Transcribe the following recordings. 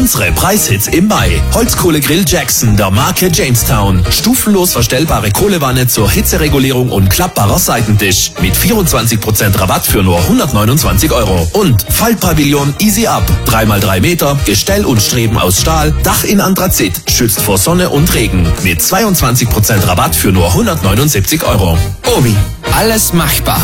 Unsere Preishits im Mai. Holzkohlegrill Jackson der Marke Jamestown. Stufenlos verstellbare Kohlewanne zur Hitzeregulierung und klappbarer Seitentisch. Mit 24% Rabatt für nur 129 €. Und Faltpavillon Easy Up. 3x3 Meter, Gestell und Streben aus Stahl, Dach in Anthrazit, schützt vor Sonne und Regen. Mit 22% Rabatt für nur 179 €. Obi, alles machbar.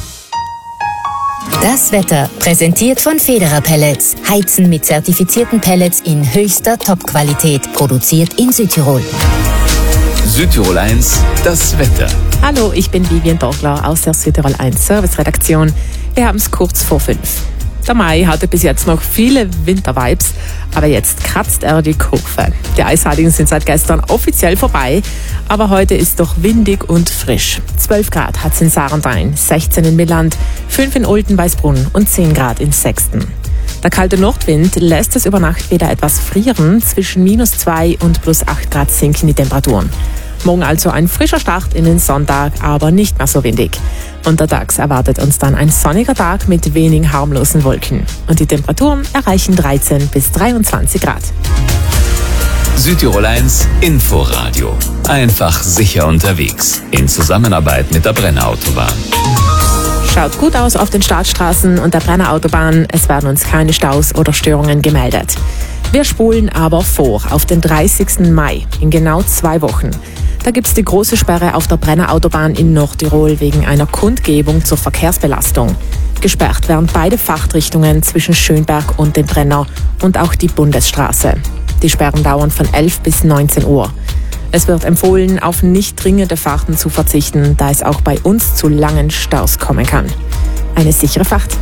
Das Wetter, präsentiert von Federer Pellets. Heizen mit zertifizierten Pellets in höchster Top-Qualität. Produziert in Südtirol. Südtirol 1, das Wetter. Hallo, ich bin Vivian Borgler aus der Südtirol 1 Service-Redaktion. Wir haben es kurz vor 5. Der Mai hatte bis jetzt noch viele Wintervibes, aber jetzt kratzt er die Kurve. Die Eisheiligen sind seit gestern offiziell vorbei, aber heute ist doch windig und frisch. 12 Grad hat es in Sarendrein, 16 in Milland, 5 in Olten-Weißbrunn und 10 Grad in Sexten. Der kalte Nordwind lässt es über Nacht wieder etwas frieren, zwischen -2 und +8 Grad sinken die Temperaturen. Morgen also ein frischer Start in den Sonntag, aber nicht mehr so windig. Untertags erwartet uns dann ein sonniger Tag mit wenigen harmlosen Wolken. Und die Temperaturen erreichen 13 bis 23 Grad. Südtirol 1 Inforadio. Einfach sicher unterwegs. In Zusammenarbeit mit der Brenner Autobahn. Schaut gut aus auf den Startstraßen und der Brenner Autobahn. Es werden uns keine Staus oder Störungen gemeldet. Wir spulen aber vor auf den 30. Mai in genau 2 Wochen. Da gibt's die große Sperre auf der Brenner Autobahn in Nordtirol wegen einer Kundgebung zur Verkehrsbelastung. Gesperrt werden beide Fahrtrichtungen zwischen Schönberg und dem Brenner und auch die Bundesstraße. Die Sperren dauern von 11 bis 19 Uhr. Es wird empfohlen, auf nicht dringende Fahrten zu verzichten, da es auch bei uns zu langen Staus kommen kann. Eine sichere Fahrt.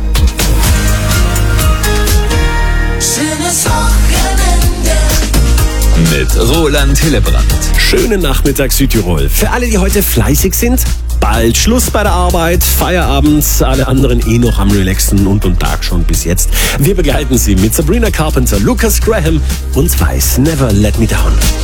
Schönes Wochenende mit Roland Hillebrand. Schönen Nachmittag Südtirol. Für alle, die heute fleißig sind, bald Schluss bei der Arbeit, Feierabend, alle anderen noch am Relaxen und Tag schon bis jetzt. Wir begleiten Sie mit Sabrina Carpenter, Lucas Graham und Weiß, Never Let Me Down.